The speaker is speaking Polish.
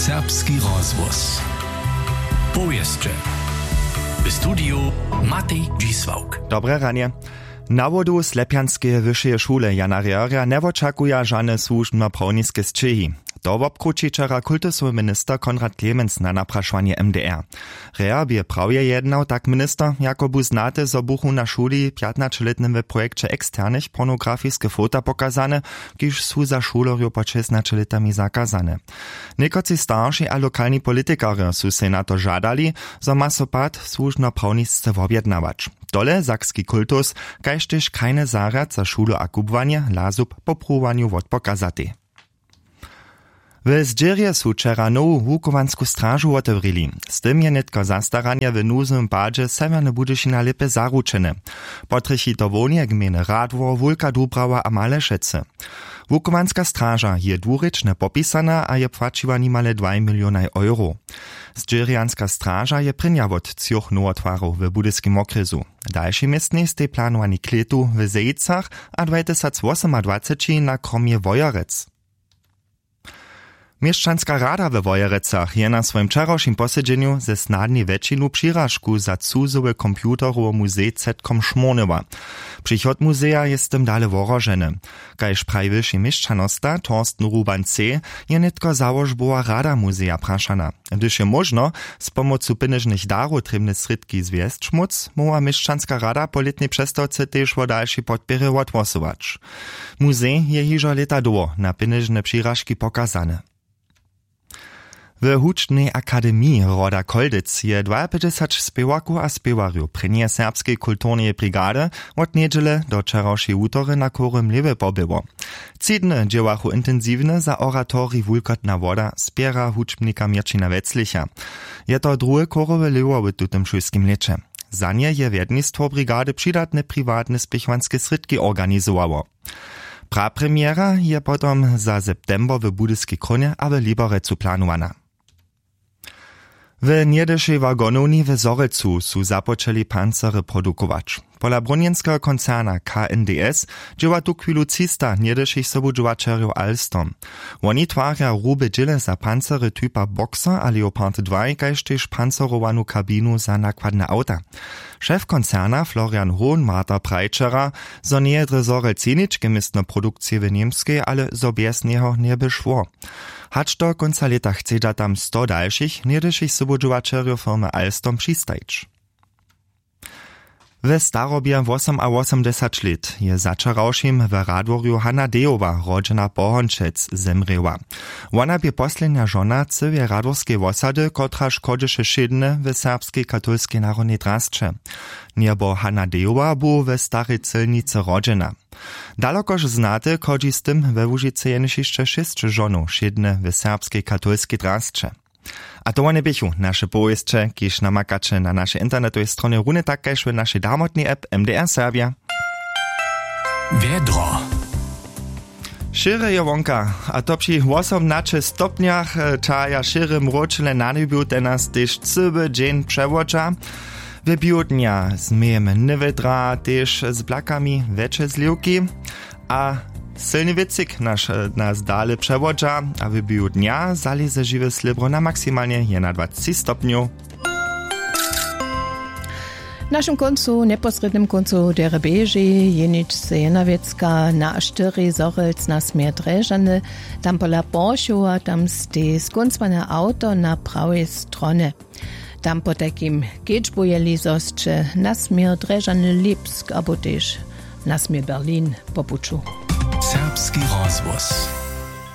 Serbski rozhłos. Powieszcze. W studiu Matej Dzisłauk. Dobre ranie. Na wodu Slepianskie wyższe szule Jana Rjöria nie oczekuja żadne służbno-prawniskie sczyhi. To obkruci wczera kultusowy minister Konrad Klemens na napraszanie MDR. Röhr bie prawie jednał tak minister, jako bu znate z obuchu na szuli 15-letnym w projekcie eksternych pornografijskie fota pokazane, kiż su za szulorju po 16 letami zakazane. Niekoci starsi a lokalni politikarze su se na to żadali, zo ma so pad służbno-prawnisce wobjednawać. Dole sakski kultus, kaž tež kajne zarad za šulo a kubwanie, lazub po prúvaniu wot pokazaty. W Zdzirje su wczera nowu Łukowansku strażu otewrili. Z tym je netko zastarania w nuznym badzie Severne Budyšina lepe zaručene. Potrychi to wonie gminy Radwor, Wulka Dubrava a Malešece. Łukowanska straża je dwuryczne popisana, a je płaciła nimale 2 miliony euro. Zdzirjanska straża je prynja wot 3 nowotwarów w budyskim okresu. Dalszy miestny stej planowani kletu w Zejcach, a 2028 na kromie Wojerec. Mieszczanska rada we Wojerecach je na swoim wczorajszym posiedzeniu ze snadnie wecinu przyrażku za cudzowe komputerowe muzej Zetkom Szmornywa. Przychod muzeja jest tym dalej worożeny. Kajż prajwyszy mieszczanosta Torsten Ruban C. je netko założbowa rada muzeja praszana. Gdyż je można z pomocą pieniężnych darów trebne sredki zwiest szmuc, mowa mieszczanska rada po letniej przestawce też o dalszy podpiery odgłosować. Muzej je hiżo leta do na pieniężne przyrażki pokazane. W Hučnej akademii Roda Koldyc je 52 spiewaków a spiewarju prenie serbskiej kulturnej brigady od niedziele do wczorajszej utory na Korym Lewe pobyło. Cydne dziełachu intensywne za oratorii Wulkotna woda spiera hučbnika Mirčina Veclicha. Je to drugie korowe lewo w tutym szulskim lecze. Za nie je wiednictwo brigady przydatne prywatne spiechwanskie sredki organizowało. Prapremiera je potom za september w Budyskiej Kronie a w Liberecu planowana. W niedyszej wagonowni w Zorecu su zapoczęli pancery produkować. Pola bronienskiego koncerna KNDS dzieła tu chwilu cista niedyszych sobudżowaczerów Alstom. Oni twarja rube dzile za pancery typa Boxer a Leopard 2, kaž tež pancerowanu kabinu za nakładne auta. Szef koncerna Florian Hohn Marta Prajčera zo nie dre Zoreceničke mistne produkcje w niemskiej, ale z objesnego nie by szło. Hacz do końca leta chce da tam 100 dalszych, niedyszych sobudżowaczerów firmy Alstom przystajć. W starobie 88 lat je zaczarałšim w Radworju Hanna Dejowa, rodzena Pohončec, zemrěła. Ona bie poslednia żona cywie radworskiej osady, kotra szkodziše šedne w serbskiej katolskiej narodnej drasce. Niebo Hanna Dejowa bu w starej celnicy rodzena. Dalokoż znate, kodzi z tym we Łužice jenož jeszcze 6 żonów šedne w serbskiej katolskiej drasce. A to one bychu nasze powieszcze, kiż namakacze na naszej internetowej stronie runy takajż w naszej darmotnej app MDR Serbia. Wiedro. Šire je wonka, a to przy 18 stopniach czaja šire mročile nadybiu tenas tež cyby dzień przewodza. W biudnia zmejemy niewedra, tež z blakami wecze zliwki, a silny wiecik nas dalej przewodza, a w biu dnia zalize żywe slibro na maksymalnie 20 stopniów. W naszym końcu, neposrednim końcu Derebeży, jeniczce Jenawiecka na 4 Zorelc na smier Dreżany, tam pola Borschowa, tam ste skoncwane auto na prawej stronie. Tam po takim kiečbujeli zosče na smier Dreżany Lipsk, abo też na smier Berlin po puczu. Serbski rozhłos.